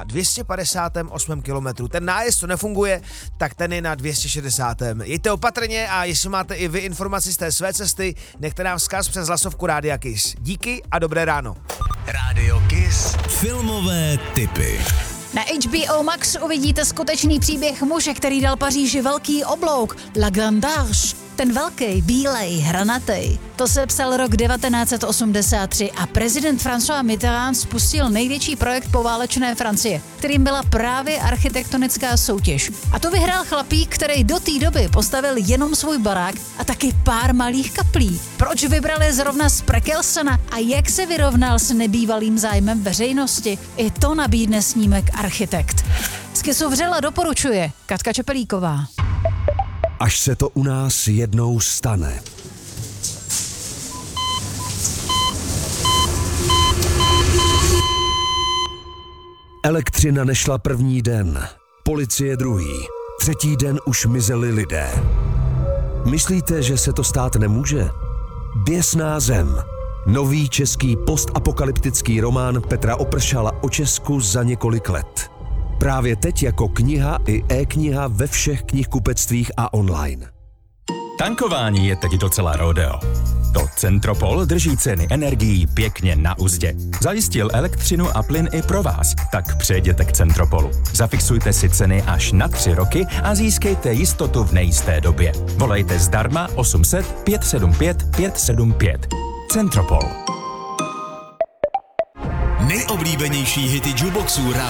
258 kilometrů. Ten nájezd, co nefunguje, tak ten je na 260. Jeďte opatrně a jestli máte i vy informaci z té své cesty, nechte nám vzkaz přes hlasovku Rádia Kiss. Díky a dobré ráno. Rádio Kiss. Filmové tipy. Na HBO Max uvidíte skutečný příběh muže, který dal Paříži velký oblouk, La Grandage. Ten velký, bílej, hranatej. To se psal rok 1983 a prezident François Mitterrand spustil největší projekt poválečné Francie, kterým byla právě architektonická soutěž. A to vyhrál chlapík, který do té doby postavil jenom svůj barák a taky pár malých kaplí. Proč vybrali zrovna Sprekelsena a jak se vyrovnal s nebývalým zájmem veřejnosti? I to nabídne snímek Architekt. Z Kissu vřele doporučuje Katka Čepelíková. Až se to u nás jednou stane. Elektřina nešla první den, policie druhý, třetí den už mizeli lidé. Myslíte, že se to stát nemůže? Běsná zem. Nový český postapokalyptický román Petra Opršala o Česku za několik let. Právě teď jako kniha i e-kniha ve všech knihkupectvích a online. Tankování je teď docela rodeo. To Centropol drží ceny energií pěkně na uzdě. Zajistil elektřinu a plyn i pro vás, tak přejděte k Centropolu. Zafixujte si ceny až na 3 roky a získejte jistotu v nejisté době. Volejte zdarma 800 575 575. Centropol. Nejoblíbenější hity jukeboxů